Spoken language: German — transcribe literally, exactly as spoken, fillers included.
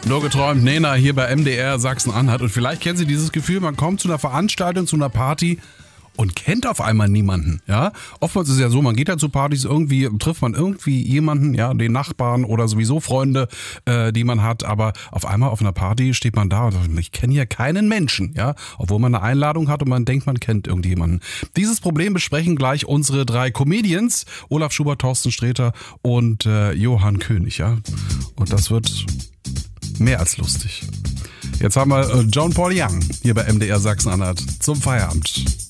Nur geträumt, Nena hier bei M D R Sachsen-Anhalt. Und vielleicht kennen Sie dieses Gefühl, man kommt zu einer Veranstaltung, zu einer Party und kennt auf einmal niemanden, ja. Oftmals ist es ja so, man geht ja zu Partys, irgendwie trifft man irgendwie jemanden, ja, den Nachbarn oder sowieso Freunde, äh, die man hat, aber auf einmal auf einer Party steht man da und ich kenne hier keinen Menschen, ja, obwohl man eine Einladung hat und man denkt, man kennt irgendjemanden. Dieses Problem besprechen gleich unsere drei Comedians, Olaf Schubert, Thorsten Sträter und äh, Johann König, ja. Und das wird mehr als lustig. Jetzt haben wir äh, John Paul Young hier bei M D R Sachsen-Anhalt zum Feierabend.